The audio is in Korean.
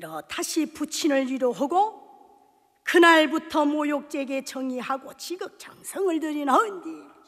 이러 다시 부친을 위로하고 그날부터 모욕죄에 정의하고 지극정성을 들이나온디